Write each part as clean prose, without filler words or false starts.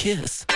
kiss.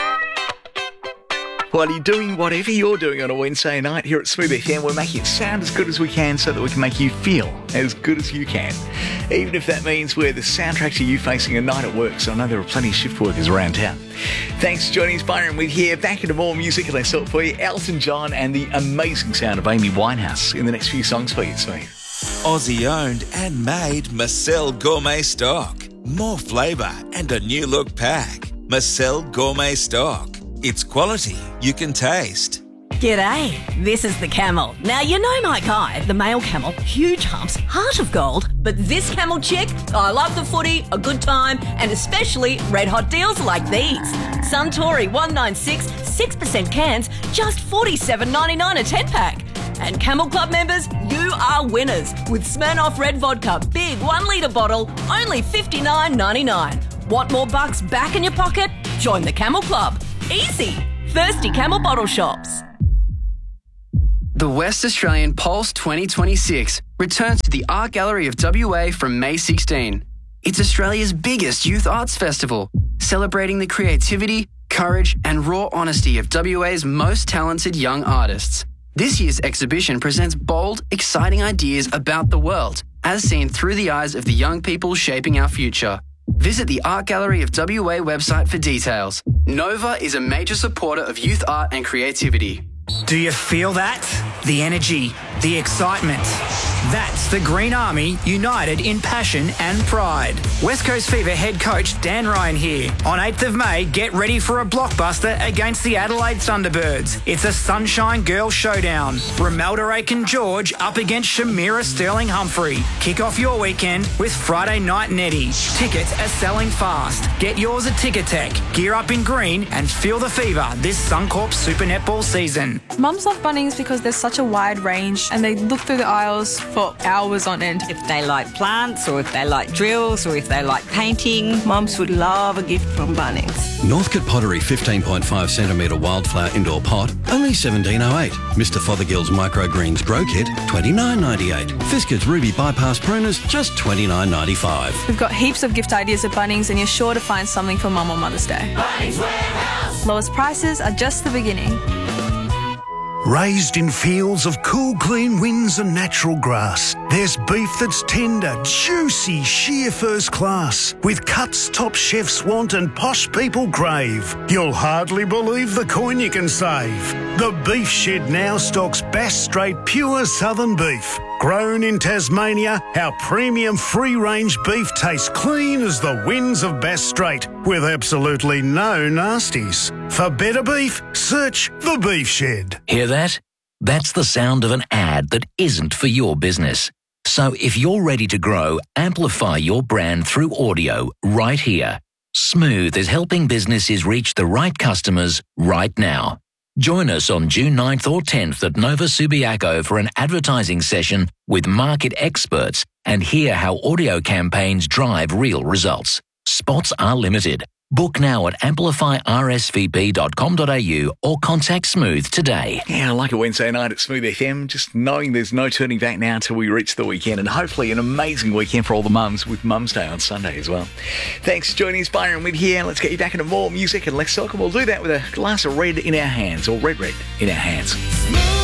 While you're doing whatever you're doing on a Wednesday night here at Smooth FM, we're making it sound as good as we can so that we can make you feel as good as you can. Even if that means we're the soundtrack to you facing a night at work, so I know there are plenty of shift workers around town. Thanks for joining us, Byron. We're here back into more music, and I saw it for you. Elton John and the amazing sound of Amy Winehouse in the next few songs for you, Smooth. Aussie owned and made Marcel Gourmet Stock. More flavour and a new look pack. Marcel Gourmet Stock. It's quality you can taste. G'day, this is the Camel. Now, you know my guy, the male camel, huge humps, heart of gold. But this camel chick, I love the footy, a good time, and especially red hot deals like these. Suntory 196, 6% cans, just $47.99 a 10-pack. And Camel Club members, you are winners with Smirnoff Red Vodka, big 1 litre bottle, only $59.99. Want more bucks back in your pocket? Join the Camel Club. Easy. Thirsty Camel Bottle Shops. The West Australian Pulse 2026 returns to the Art Gallery of WA from May 16. It's Australia's biggest youth arts festival, celebrating the creativity, courage and raw honesty of WA's most talented young artists. This year's exhibition presents bold, exciting ideas about the world, as seen through the eyes of the young people shaping our future. Visit the Art Gallery of WA website for details. Nova is a major supporter of youth art and creativity. Do you feel that? The energy, the excitement. That's the Green Army united in passion and pride. West Coast Fever head coach Dan Ryan here. On 8th of May, get ready for a blockbuster against the Adelaide Thunderbirds. It's a Sunshine Girls showdown. Romelda Aiken-George up against Shamira Sterling-Humphrey. Kick off your weekend with Friday Night Netty. Tickets are selling fast. Get yours at Ticketek. Gear up in green and feel the fever this Suncorp Super Netball season. Mums love Bunnings because there's such a wide range and they look through the aisles for hours on end. If they like plants or if they like drills or if they like painting, mums would love a gift from Bunnings. Northcote Pottery 15.5 centimetre wildflower indoor pot, only $17.08. Mr Fothergill's Microgreens Grow Kit, $29.98. Fiskars Ruby Bypass Pruners, just $29.95. We've got heaps of gift ideas at Bunnings and you're sure to find something for Mum on Mother's Day. Bunnings Warehouse. Lowest prices are just the beginning. Raised in fields of cool, clean winds and natural grass, there's beef that's tender, juicy, sheer first class, with cuts top chefs want and posh people crave. You'll hardly believe the coin you can save. The Beef Shed now stocks Bass Strait pure southern beef. Grown in Tasmania, our premium free-range beef tastes clean as the winds of Bass Strait, with absolutely no nasties. For better beef, search The Beef Shed. Hear that? That's the sound of an ad that isn't for your business. So if you're ready to grow, amplify your brand through audio right here. Smooth is helping businesses reach the right customers right now. Join us on June 9th or 10th at Nova Subiaco for an advertising session with market experts and hear how audio campaigns drive real results. Spots are limited. Book now at amplifyrsvp.com.au or contact Smooth today. Yeah, I like a Wednesday night at Smooth FM, just knowing there's no turning back now till we reach the weekend, and hopefully an amazing weekend for all the mums with Mum's Day on Sunday as well. Thanks for joining us, Byron Widd here. Let's get you back into more music and let's talk, and we'll do that with a glass of red in our hands, or red in our hands.